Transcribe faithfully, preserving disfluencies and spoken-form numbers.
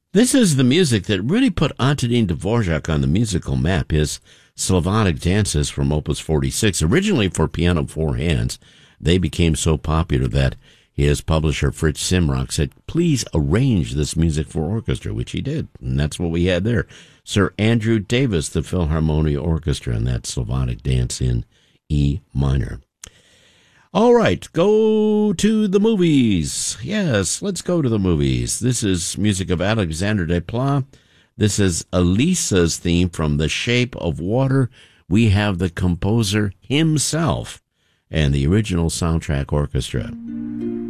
This is the music that really put Antonín Dvorak on the musical map. His Slavonic dances from Opus forty-six, originally for piano four hands, they became so popular that his publisher Fritz Simrock said, please arrange this music for orchestra, which he did. And that's what we had there. Sir Andrew Davis, the Philharmonia Orchestra, and that Slavonic dance in E minor. All right, go to the movies. Yes, let's go to the movies. This is music of Alexandre Desplat. This is Elisa's theme from The Shape of Water. We have the composer himself and the original soundtrack orchestra.